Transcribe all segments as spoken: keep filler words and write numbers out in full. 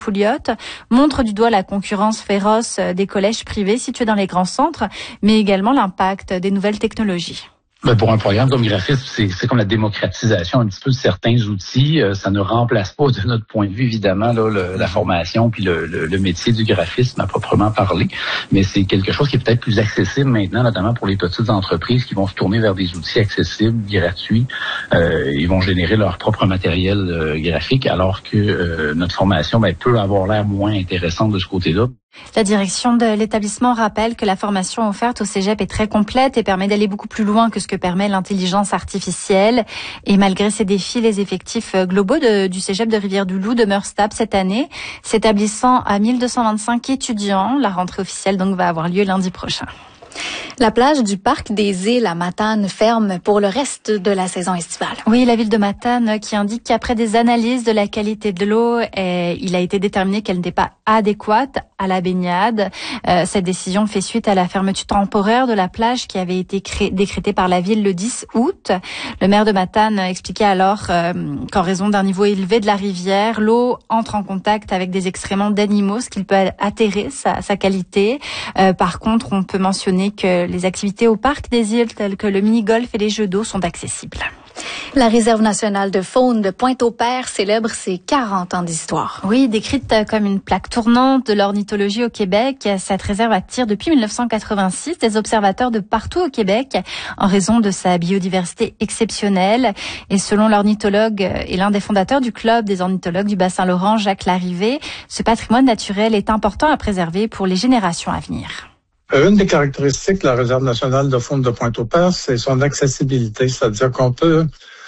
Pouliot montre du doigt la concurrence féroce des collèges privés situés dans les grands centres, mais également l'impact des nouvelles technologies. Ben pour un programme comme graphisme, c'est, c'est comme la démocratisation un petit peu de certains outils. Euh, ça ne remplace pas, de notre point de vue, évidemment, là, le, la formation puis le, le, le métier du graphisme à proprement parler. Mais c'est quelque chose qui est peut-être plus accessible maintenant, notamment pour les petites entreprises qui vont se tourner vers des outils accessibles, gratuits. Euh, ils vont générer leur propre matériel euh, graphique, alors que euh, notre formation ben, peut avoir l'air moins intéressante de ce côté-là. La direction de l'établissement rappelle que la formation offerte au cégep est très complète et permet d'aller beaucoup plus loin que ce que permet l'intelligence artificielle. Et malgré ces défis, les effectifs globaux de, du cégep de Rivière-du-Loup demeurent stables cette année, s'établissant à mille deux cent vingt-cinq étudiants. La rentrée officielle donc va avoir lieu lundi prochain. La plage du Parc des Îles à Matane ferme pour le reste de la saison estivale. Oui, la ville de Matane qui indique qu'après des analyses de la qualité de l'eau, eh, il a été déterminé qu'elle n'était pas adéquate à la baignade. Euh, cette décision fait suite à la fermeture temporaire de la plage qui avait été cré- décrétée par la ville le dix août. Le maire de Matane expliquait alors euh, qu'en raison d'un niveau élevé de la rivière, l'eau entre en contact avec des excréments d'animaux, ce qui peut altérer sa, sa qualité. Euh, par contre, on peut mentionner que les activités au parc des îles telles que le mini-golf et les jeux d'eau sont accessibles. La Réserve nationale de faune de Pointe-au-Père célèbre ses quarante ans d'histoire. Oui, décrite comme une plaque tournante de l'ornithologie au Québec, cette réserve attire depuis mille neuf cent quatre-vingt-six des observateurs de partout au Québec en raison de sa biodiversité exceptionnelle. Et selon l'ornithologue et l'un des fondateurs du club des ornithologues du Bas-Saint-Laurent, Jacques Larrivé, ce patrimoine naturel est important à préserver pour les générations à venir. Une des caractéristiques de la Réserve nationale de faune de Pointe-au-Père, c'est son accessibilité, c'est-à-dire qu'on peut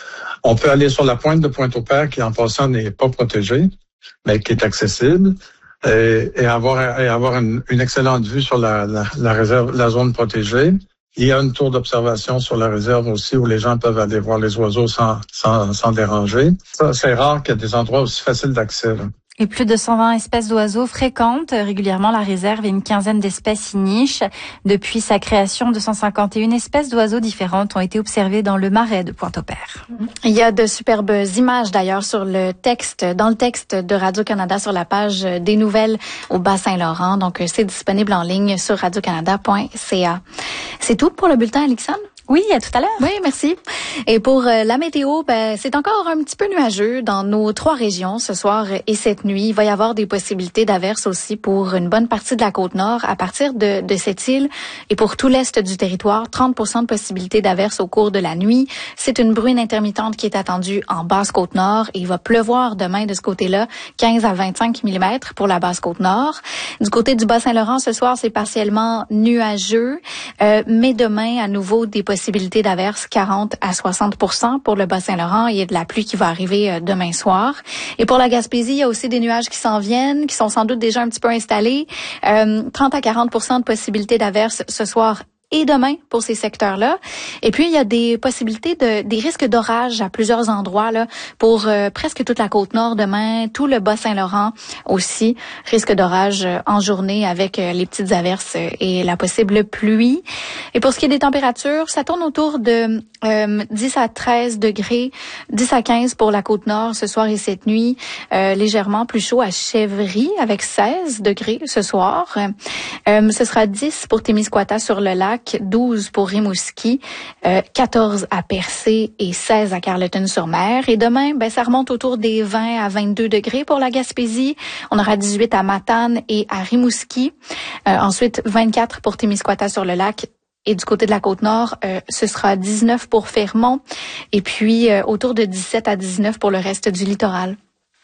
on peut aller sur la pointe de Pointe-au-Père qui, en passant, n'est pas protégée, mais qui est accessible, et, et avoir et avoir une, une excellente vue sur la, la, la réserve, la zone protégée. Il y a une tour d'observation sur la réserve aussi où les gens peuvent aller voir les oiseaux sans sans, sans déranger. Ça, c'est rare qu'il y ait des endroits aussi faciles d'accès, là. Et plus de cent vingt espèces d'oiseaux fréquentent régulièrement la réserve et une quinzaine d'espèces y nichent. Depuis sa création, deux cent cinquante et une espèces d'oiseaux différentes ont été observées dans le marais de Pointe-au-Père. Il y a de superbes images d'ailleurs sur le texte, dans le texte de Radio-Canada sur la page des nouvelles au Bas-Saint-Laurent. Donc, c'est disponible en ligne sur radio canada point c a. C'est tout pour le bulletin, Alexandre? Oui, à tout à l'heure. Oui, merci. Et pour euh, la météo, ben, c'est encore un petit peu nuageux dans nos trois régions ce soir et cette nuit. Il va y avoir des possibilités d'averses aussi pour une bonne partie de la Côte-Nord à partir de, de cette île et pour tout l'est du territoire. trente pour cent de possibilités d'averses au cours de la nuit. C'est une bruine intermittente qui est attendue en basse Côte-Nord et il va pleuvoir demain de ce côté-là, quinze à vingt-cinq millimètres pour la basse Côte-Nord. Du côté du Bas-Saint-Laurent, ce soir, c'est partiellement nuageux, euh, mais demain, à nouveau, des possibilités d'averses quarante à soixante pour cent pour le Bas-Saint-Laurent. Il y a de la pluie qui va arriver demain soir. Et pour la Gaspésie, il y a aussi des nuages qui s'en viennent, qui sont sans doute déjà un petit peu installés. Euh, trente à quarante pour cent de possibilités d'averses ce soir et demain pour ces secteurs-là. Et puis, il y a des possibilités de, des risques d'orage à plusieurs endroits, là, pour euh, presque toute la Côte-Nord demain, tout le Bas-Saint-Laurent aussi. Risque d'orage euh, en journée avec euh, les petites averses et la possible pluie. Et pour ce qui est des températures, ça tourne autour de euh, dix à treize degrés, dix à quinze pour la Côte-Nord ce soir et cette nuit. Euh, légèrement plus chaud à Chèvry avec seize degrés ce soir. Euh, ce sera dix pour Témiscouata sur le lac, douze pour Rimouski, euh, quatorze à Percé et seize à Carleton-sur-Mer. Et demain, ben, ça remonte autour des vingt à vingt-deux degrés pour la Gaspésie. On aura dix-huit à Matane et à Rimouski. Euh, ensuite, vingt-quatre pour Témiscouata sur le lac. Et du côté de la Côte-Nord, euh, ce sera dix-neuf pour Fermont. Et puis, euh, autour de dix-sept à dix-neuf pour le reste du littoral.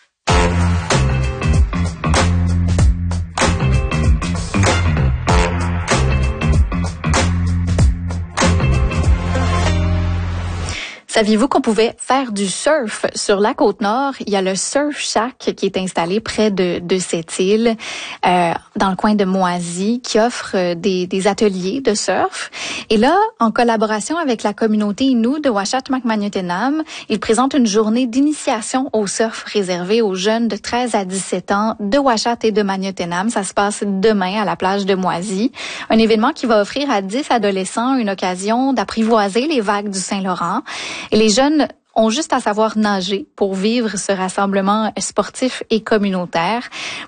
Saviez-vous qu'on pouvait faire du surf sur la Côte-Nord? Il y a le Surf Shack qui est installé près de, de cette île, euh, dans le coin de Moisy, qui offre des, des ateliers de surf. Et là, en collaboration avec la communauté Innu de Ouachita-Macmagnotenam, ils présentent une journée d'initiation au surf réservée aux jeunes de treize à dix-sept ans de Ouachita et de Magnotenam. Ça se passe demain à la plage de Moisy. Un événement qui va offrir à dix adolescents une occasion d'apprivoiser les vagues du Saint-Laurent. Et les jeunes ont juste à savoir nager pour vivre ce rassemblement sportif et communautaire.